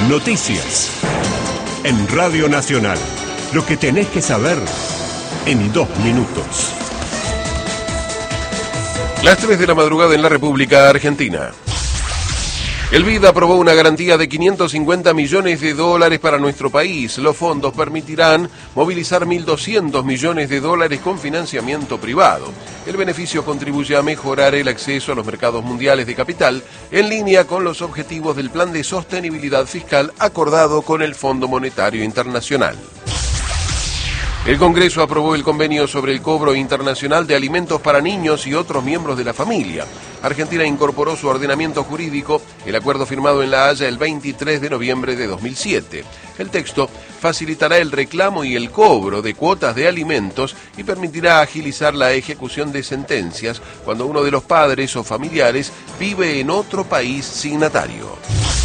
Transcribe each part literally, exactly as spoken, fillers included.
Noticias. En Radio Nacional. Lo que tenés que saber en dos minutos. Las tres de la madrugada en la República Argentina. El B I D aprobó una garantía de quinientos cincuenta millones de dólares para nuestro país. Los fondos permitirán movilizar mil doscientos millones de dólares con financiamiento privado. El beneficio contribuye a mejorar el acceso a los mercados mundiales de capital en línea con los objetivos del Plan de Sostenibilidad Fiscal acordado con el Fondo Monetario Internacional. El Congreso aprobó el convenio sobre el cobro internacional de alimentos para niños y otros miembros de la familia. Argentina incorporó su ordenamiento jurídico el acuerdo firmado en La Haya el veintitrés de noviembre de dos mil siete. El texto facilitará el reclamo y el cobro de cuotas de alimentos y permitirá agilizar la ejecución de sentencias cuando uno de los padres o familiares vive en otro país signatario.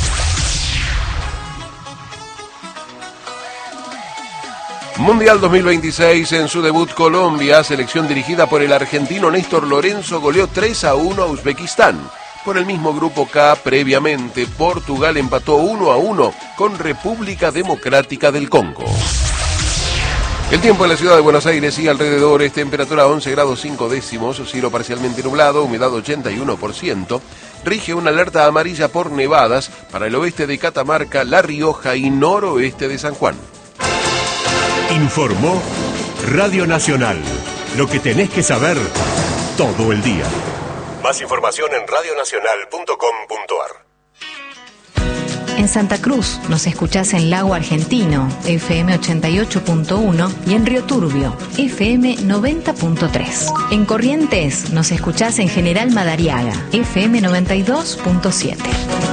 Mundial dos mil veintiséis, en su debut Colombia, selección dirigida por el argentino Néstor Lorenzo, goleó tres a uno a Uzbekistán. Por el mismo grupo K, previamente, Portugal empató uno a uno con República Democrática del Congo. El tiempo en la ciudad de Buenos Aires y alrededores, temperatura once grados cinco décimos, cielo parcialmente nublado, humedad ochenta y uno por ciento. Rige una alerta amarilla por nevadas para el oeste de Catamarca, La Rioja y noroeste de San Juan. Informó Radio Nacional. Lo que tenés que saber todo el día. Más información en radio nacional punto com punto a r. En Santa Cruz nos escuchás en Lago Argentino, F M ochenta y ocho punto uno, y en Río Turbio, F M noventa punto tres. En Corrientes nos escuchás en General Madariaga, F M noventa y dos punto siete.